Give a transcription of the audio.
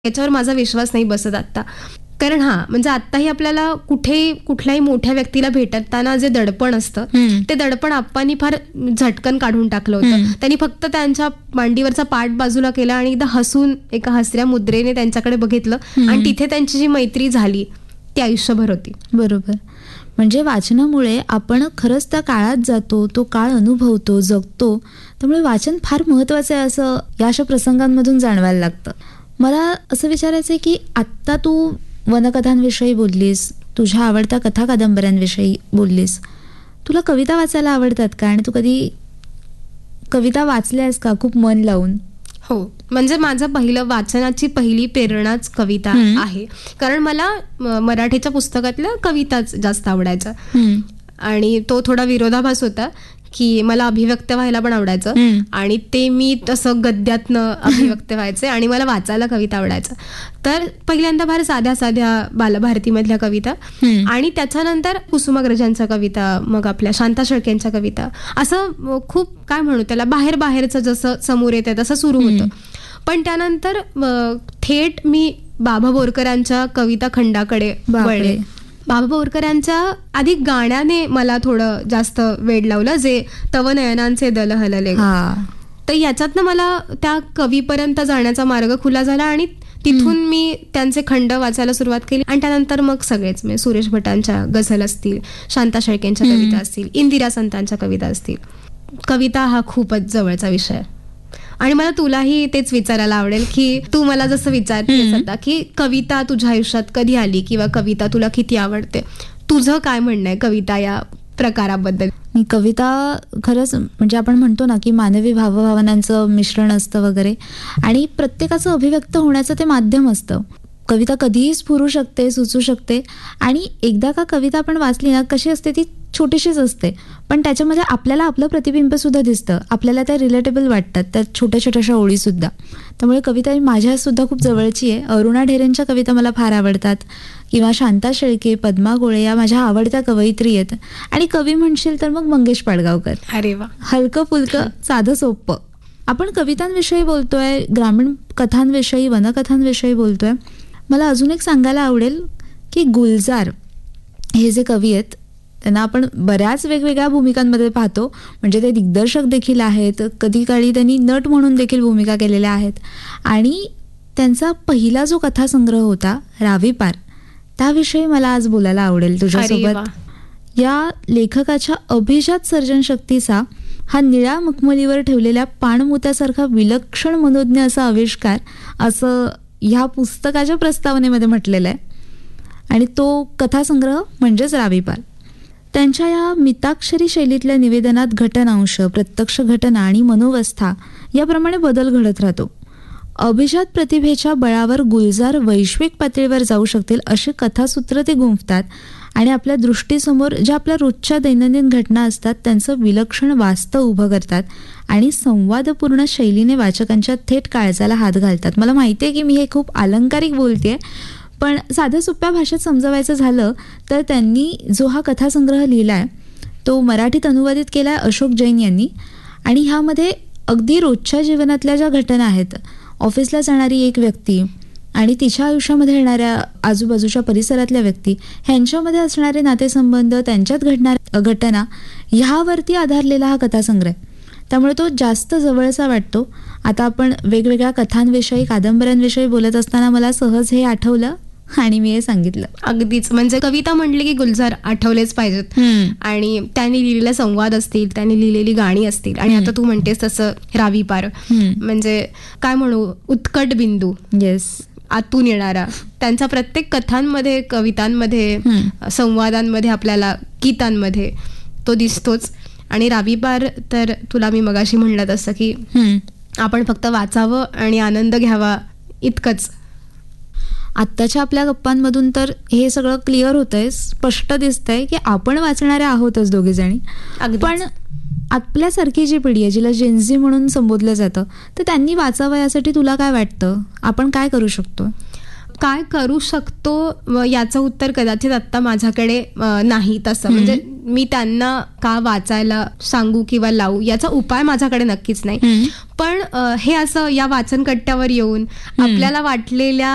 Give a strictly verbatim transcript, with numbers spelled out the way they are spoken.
याच्यावर माझा विश्वास नाही बसत आता. कारण हा म्हणजे आत्ताही आपल्याला कुठे कुठल्याही मोठ्या व्यक्तीला भेटताना जे दडपण असतं ते दडपण आप्पांनी फार झटकन काढून टाकलं होतं. त्यांनी फक्त त्यांच्या मांडीवरचा पाठ बाजूला केला आणि एकदा हसून एका हसऱ्या मुद्रेने त्यांच्याकडे बघितलं आणि तिथे त्यांची जी मैत्री झाली ती आयुष्यभर होती. बरोबर. म्हणजे वाचनामुळे आपण खरंच त्या काळात जातो, तो काळ अनुभवतो, जगतो. त्यामुळे वाचन फार महत्वाचं आहे असं या अशा प्रसंगांमधून जाणवायला लागतं. मला असं विचारायचं आहे की आत्ता तू वनकथांविषयी बोललीस, तुझ्या आवडत्या कथा कादंबऱ्यांविषयी बोललीस. तुला कविता वाचायला आवडतात का आणि तू कधी कविता वाचल्यास का खूप मन लावून? हो, म्हणजे माझं पहिलं वाचनाची पहिली प्रेरणाच कविता आहे. कारण मला मराठीच्या पुस्तकातल्या कविताच जास्त आवडायच्या आणि तो थोडा विरोधाभास होता की मला अभिव्यक्त व्हायला पण आवडायचं आणि ते मी तसं गद्यातनं अभिव्यक्त व्हायचे आणि मला वाचायला कविता आवडायचं. तर पहिल्यांदा फार साध्या साध्या बालभारतीमधल्या कविता आणि त्याच्यानंतर कुसुमाग्रजांच्या कविता, मग आपल्या शांता शेळकेंच्या कविता, असं खूप काय म्हणू त्याला बाहेर बाहेरचं जसं समोर येतं तसं सुरू होतं. पण त्यानंतर थेट मी बाबा बोरकरांच्या कविता खंडाकडे वळले. बाबा बोरकरांच्या आधी गाण्याने मला थोडं जास्त वेड लावलं, जे तव नयनांचे दल हलले. तर याच्यातनं मला त्या कवीपर्यंत जाण्याचा मार्ग खुला झाला आणि तिथून मी त्यांचे खंड वाचायला सुरुवात केली. आणि त्यानंतर मग सगळेच म्हणजे सुरेश भटांच्या गझल असतील, शांता शेळकेंच्या कविता असतील, इंदिरा संतांच्या कविता असतील. कविता हा खूपच जवळचा विषय आणि मला तुलाही तेच विचारायला आवडेल की तू मला जसं विचारतेस आता की कविता तुझ्या आयुष्यात कधी आली किंवा कविता तुला किती आवडते, तुझं काय म्हणणं आहे कविता या प्रकाराबद्दल? कविता खरंच म्हणजे आपण म्हणतो ना की मानवी भावभावनांचं मिश्रण असतं वगैरे आणि प्रत्येकाचं अभिव्यक्त होण्याचं ते माध्यम असतं. कविता कधीही स्फुरू शकते, सुचू शकते आणि एकदा का कविता आपण वाचली ना कशी असते ती छोटीशीच असते पण त्याच्यामध्ये आपल्याला आपलं प्रतिबिंब सुद्धा दिसतं, आपल्याला त्या रिलेटेबल वाटतात त्या छोट्या छोट्याशा ओळी सुद्धा. त्यामुळे कविता माझ्या सुद्धा खूप जवळची आहे. अरुणा ढेरेंच्या कविता मला फार आवडतात किंवा शांता शेळके, पद्मा गोळे या माझ्या आवडत्या कवयित्री आहेत. आणि कवी म्हणशील तर मग मंगेश पाडगावकर. अरे वा, हलकं फुलकं साधं सोपं. आपण कवितांविषयी बोलतोय, ग्रामीण कथांविषयी, वनकथांविषयी बोलतोय. मला अजून एक सांगायला आवडेल की गुलजार हे जे कवी आहेत त्यांना आपण बऱ्याच वेगवेगळ्या भूमिकांमध्ये पाहतो. म्हणजे ते दिग्दर्शक देखील आहेत, कधी काळी त्यांनी नट म्हणून देखील भूमिका केलेल्या आहेत. आणि त्यांचा पहिला जो कथासंग्रह होता रावी पार, त्याविषयी मला आज बोलायला आवडेल तुझ्यासोबत. या लेखकाच्या अभिजात सर्जनशक्तीचा हा निळ्या मखमलीवर ठेवलेल्या पाणमुत्यासारखा विलक्षण मनोज्ञ असा आविष्कार असं ह्या पुस्तकाच्या प्रस्तावनेमध्ये म्हटलेलं आहे. आणि तो कथासंग्रह म्हणजेच रावी पार. त्यांच्या या मिताक्षरी शैलीतल्या निवेदनात घटनांश, प्रत्यक्ष घटना आणि मनोवस्था याप्रमाणे बदल घडत राहतो. अभिजात प्रतिभेच्या बळावर गुलजार वैश्विक पातळीवर जाऊ शकतील अशी कथासूत्र ते गुंफतात आणि आपल्या दृष्टीसमोर ज्या आपल्या रोजच्या दैनंदिन घटना असतात त्यांचं विलक्षण वास्तव उभं करतात आणि संवादपूर्ण शैलीने वाचकांच्या थेट काळजाला हात घालतात. मला माहिती आहे की मी हे खूप अलंकारिक बोलतेय पण साध्या सोप्या भाषेत समजवायचं झालं तर त्यांनी जो हा कथासंग्रह लिहिला आहे तो मराठीत अनुवादित केला आहे अशोक जैन यांनी. आणि ह्यामध्ये अगदी रोजच्या जीवनातल्या ज्या घटना आहेत, ऑफिसला जाणारी एक व्यक्ती आणि तिच्या आयुष्यामध्ये येणाऱ्या आजूबाजूच्या परिसरातल्या व्यक्ती, ह्यांच्यामध्ये असणारे नातेसंबंध, त्यांच्यात घडणाऱ्या घटना, ह्यावरती आधारलेला हा कथासंग्रह. त्यामुळे तो जास्त जवळचा वाटतो. आता आपण वेगवेगळ्या कथांविषयी, कादंबऱ्यांविषयी बोलत असताना मला सहज हे आठवलं आणि मी हे सांगितलं. अगदीच, म्हणजे कविता म्हटली की गुलजार आठवलेच पाहिजेत. आणि त्यांनी लिहिलेले संवाद असतील, त्यांनी लिहिलेली गाणी असतील आणि आता तू म्हणतेस तसं रावी पार, म्हणजे काय म्हणू, उत्कट बिंदू. येस, आतून येणारा. त्यांच्या प्रत्येक कथांमध्ये, कवितांमध्ये, संवादांमध्ये, आपल्याला गीतांमध्ये तो दिसतोच. आणि रावी पार तर तुला मी मगाशी म्हणलं तसं की आपण फक्त वाचावं आणि आनंद घ्यावा इतकंच. आत्ताच्या आपल्या गप्पांमधून तर हे सगळं क्लिअर होतंय, स्पष्ट दिसतंय की आपण वाचणारे आहोतच दोघे जणी. पण आपल्यासारखी जी पिढी आहे जिला जेनझी म्हणून संबोधलं जातं, तर त्यांनी वाचावं यासाठी तुला काय वाटतं? आपण काय करू शकतो? काय करू शकतो याचं उत्तर कदाचित आत्ता माझ्याकडे नाही तसं. म्हणजे मी त्यांना का वाचायला सांगू किंवा लावू याचा उपाय माझ्याकडे नक्कीच नाही. पण हे असं या वाचन कट्ट्यावर येऊन आपल्याला वाटलेल्या